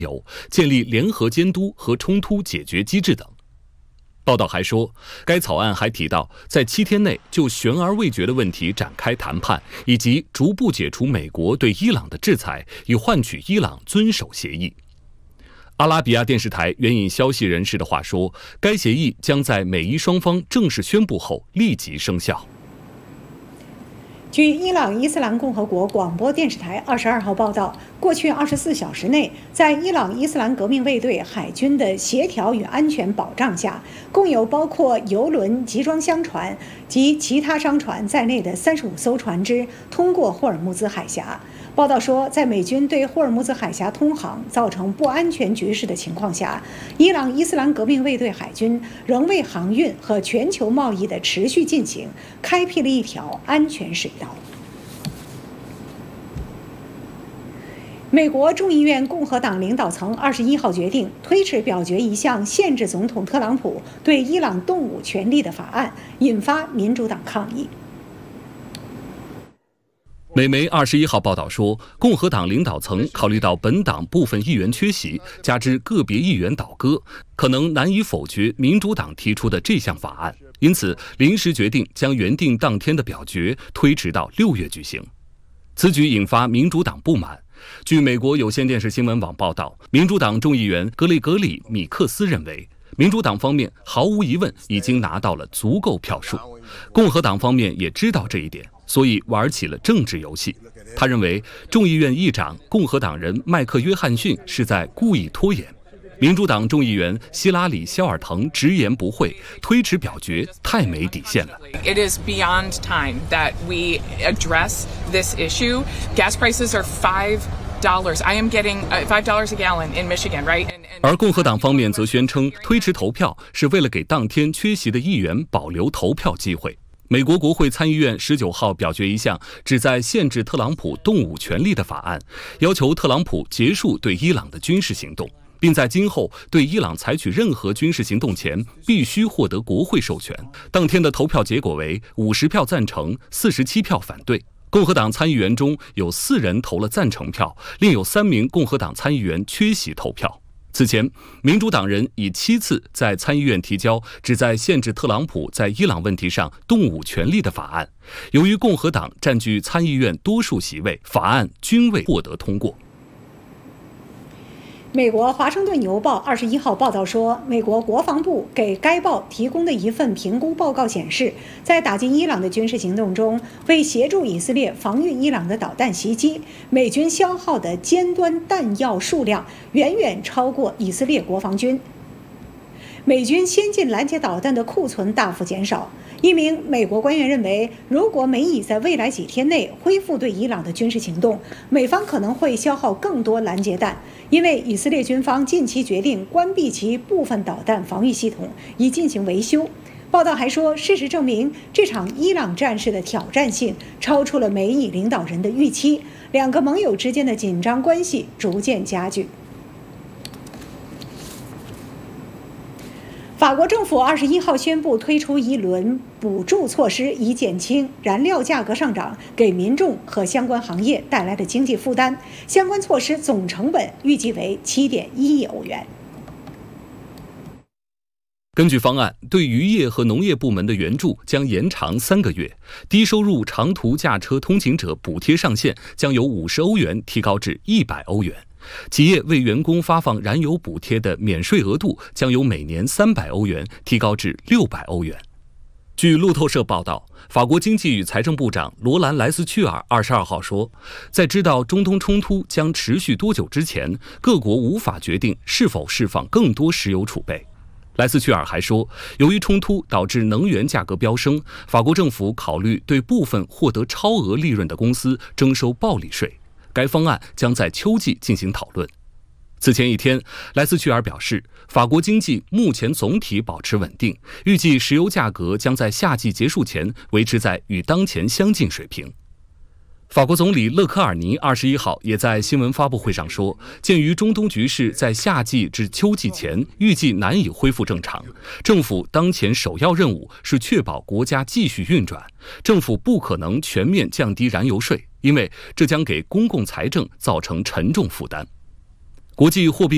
由，建立联合监督和冲突解决机制等。报道还说，该草案还提到，在7天内就悬而未决的问题展开谈判，以及逐步解除美国对伊朗的制裁，以换取伊朗遵守协议。阿拉比亚电视台援引消息人士的话说，该协议将在美伊双方正式宣布后立即生效。 据伊朗伊斯兰共和国广播电视台22号报道，过去24小时内，在伊朗伊斯兰革命卫队海军的协调与安全保障下，共有包括油轮、集装箱船及其他商船在内的35艘船只通过霍尔木兹海峡。报道说，在美军对霍尔木兹海峡通航造成不安全局势的情况下，伊朗伊斯兰革命卫队海军仍为航运和全球贸易的持续进行开辟了一条安全水道。美国众议院共和党领导层21号决定推迟表决一项限制总统特朗普对伊朗动武权利的法案，引发民主党抗议。 美媒21号报道说，共和党领导层考虑到本党部分议员缺席，加之个别议员倒戈，可能难以否决民主党提出的这项法案，因此临时决定将原定当天的表决推迟到6月举行。此举引发民主党不满。据美国有线电视新闻网报道，民主党众议员格雷格里·米克斯认为，民主党方面毫无疑问已经拿到了足够票数，共和党方面也知道这一点，所以玩起了政治游戏。他认为众议院议长共和党人麦克约翰逊是在故意拖延。民主党众议员希拉里·肖尔滕直言不讳，推迟表决太没底线了。 It is beyond time that we address this issue. Gas prices are $5. I am getting $5 a gallon in Michigan, right? 而共和党方面则宣称，推迟投票是为了给当天缺席的议员保留投票机会。美国国会参议院19号表决一项旨在限制特朗普动武权利的法案，要求特朗普结束对伊朗的军事行动，并在今后对伊朗采取任何军事行动前必须获得国会授权。当天的投票结果为50票赞成，47票反对。共和党参议员中有4人投了赞成票，另有3名共和党参议员缺席投票。此前，民主党人已7次在参议院提交旨在限制特朗普在伊朗问题上动武权利的法案，由于共和党占据参议院多数席位，法案均未获得通过。 美国《华盛顿邮报》21号报道说，美国国防部给该报提供的一份评估报告显示，在打击伊朗的军事行动中，为协助以色列防御伊朗的导弹袭击，美军消耗的尖端弹药数量远远超过以色列国防军。美军先进拦截导弹的库存大幅减少。一名美国官员认为，如果美以在未来几天内恢复对伊朗的军事行动，美方可能会消耗更多拦截弹，因为以色列军方近期决定关闭其部分导弹防御系统，以进行维修。报道还说，事实证明，这场伊朗战事的挑战性超出了美以领导人的预期，两个盟友之间的紧张关系逐渐加剧。法国政府21号宣布推出一轮补助措施，以减轻燃料价格上涨给民众和相关行业带来的经济负担。相关措施总成本预计为7.1亿欧元。 根据方案，对渔业和农业部门的援助将延长3个月，低收入长途驾车通勤者补贴上限将由50欧元提高至100欧元。企业为员工发放燃油补贴的免税额度将由每年300欧元提高至600欧元。据路透社报道，法国经济与财政部长罗兰·莱斯屈尔22号说，在知道中东冲突将持续多久之前，各国无法决定是否释放更多石油储备。莱斯屈尔还说，由于冲突导致能源价格飙升，法国政府考虑对部分获得超额利润的公司征收暴利税。该方案将在秋季进行讨论。此前一天，莱斯屈尔表示，法国经济目前总体保持稳定，预计石油价格将在夏季结束前维持在与当前相近水平。法国总理勒科尔尼21号也在新闻发布会上说，鉴于中东局势在夏季至秋季前预计难以恢复正常，政府当前首要任务是确保国家继续运转，政府不可能全面降低燃油税，因为这将给公共财政造成沉重负担。国际货币